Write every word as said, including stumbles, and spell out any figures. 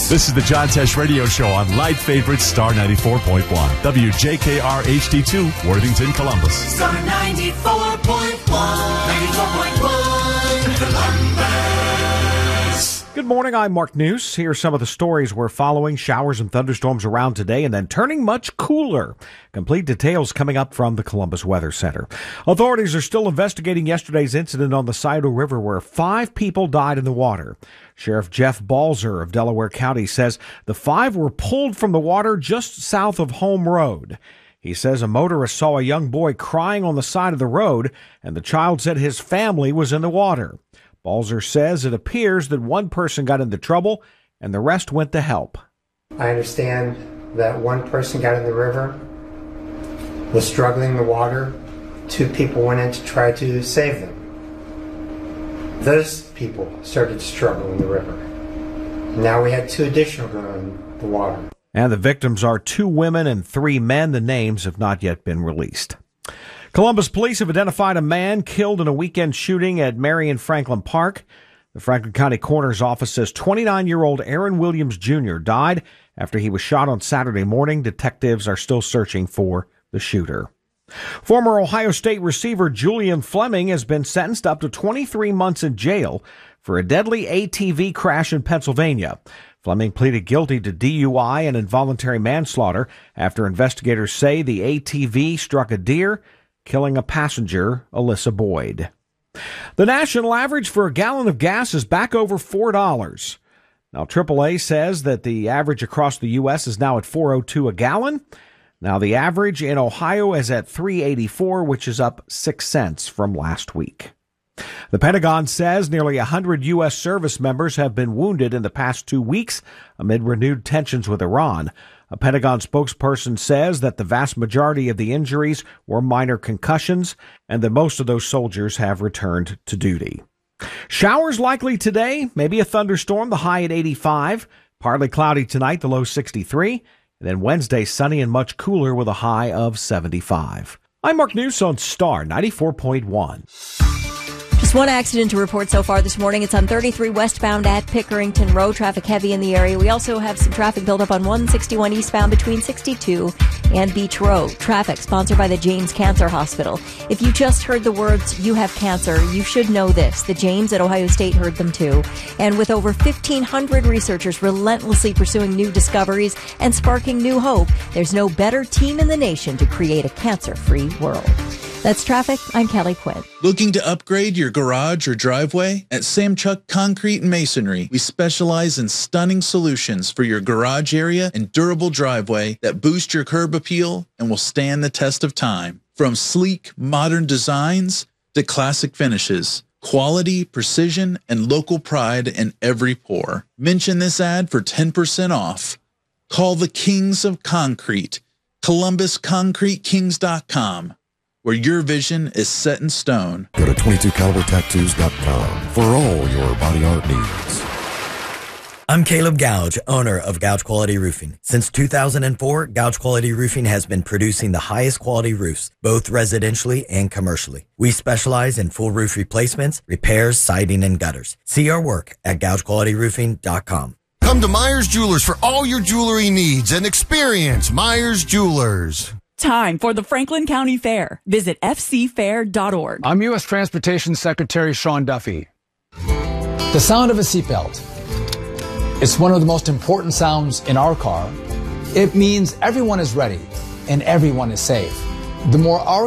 This is the John Tesh Radio Show on Light Favorite Star ninety-four point one. W J K R H D two, Worthington, Columbus. Star ninety-four point one. ninety-four point one, Columbus. Good morning, I'm Mark News. Here are some of the stories we're following. Showers and thunderstorms around today and then turning much cooler. Complete details coming up from the Columbus Weather Center. Authorities are still investigating yesterday's incident on the Scioto River where five people died in the water. Sheriff Jeff Balzer of Delaware County says the five were pulled from the water just south of Home Road. He says a motorist saw a young boy crying on the side of the road, and the child said his family was in the water. Balzer says it appears that one person got into trouble and the rest went to help. I understand that one person got in the river, was struggling in the water. Two people went in to try to save them. Those people started to struggle in the river. Now we had two additional go in the water. And the victims are two women and three men. The names have not yet been released. Columbus police have identified a man killed in a weekend shooting at Marion Franklin Park. The Franklin County Coroner's Office says twenty-nine-year-old Aaron Williams Junior died after he was shot on Saturday morning. Detectives are still searching for the shooter. Former Ohio State receiver Julian Fleming has been sentenced up to twenty-three months in jail for a deadly A T V crash in Pennsylvania. Fleming pleaded guilty to D U I and involuntary manslaughter after investigators say the A T V struck a deer, killing a passenger, Alyssa Boyd. The national average for a gallon of gas is back over four dollars. Now, triple A says that the average across the U S is now at four oh two a gallon. Now, the average in Ohio is at three eighty-four, which is up six cents from last week. The Pentagon says nearly one hundred U S service members have been wounded in the past two weeks amid renewed tensions with Iran. A Pentagon spokesperson says that the vast majority of the injuries were minor concussions and that most of those soldiers have returned to duty. Showers likely today, maybe a thunderstorm, the high at eighty-five. Partly cloudy tonight, the low sixty-three. And then Wednesday, sunny and much cooler with a high of seventy-five. I'm Mark News on Star ninety-four point one. Just one accident to report so far this morning. It's on thirty-three westbound at Pickerington Road. Traffic heavy in the area. We also have some traffic buildup on one sixty-one eastbound between sixty-two and Beach Road. Traffic sponsored by the James Cancer Hospital. If you just heard the words, "you have cancer," you should know this. The James at Ohio State heard them too. And with over fifteen hundred researchers relentlessly pursuing new discoveries and sparking new hope, there's no better team in the nation to create a cancer-free world. That's traffic. I'm Kelly Quinn. Looking to upgrade your garage or driveway? At Samchuk Concrete and Masonry, we specialize in stunning solutions for your garage area and durable driveway that boost your curb appeal and will stand the test of time. From sleek, modern designs to classic finishes, quality, precision, and local pride in every pour. Mention this ad for ten percent off. Call the Kings of Concrete, Columbus Concrete Kings dot com. Where your vision is set in stone. Go to twenty-two caliber tattoos dot com for all your body art needs. I'm Caleb Gouge, owner of Gouge Quality Roofing. Since two thousand four, Gouge Quality Roofing has been producing the highest quality roofs, both residentially and commercially. We specialize in full roof replacements, repairs, siding, and gutters. See our work at gouge quality roofing dot com. Come to Myers Jewelers for all your jewelry needs and experience Myers Jewelers. Time for the Franklin County Fair. Visit f c fair dot org. I'm U S Transportation Secretary Sean Duffy. The sound of a seatbelt. It's one of the most important sounds in our car. It means everyone is ready and everyone is safe. The more our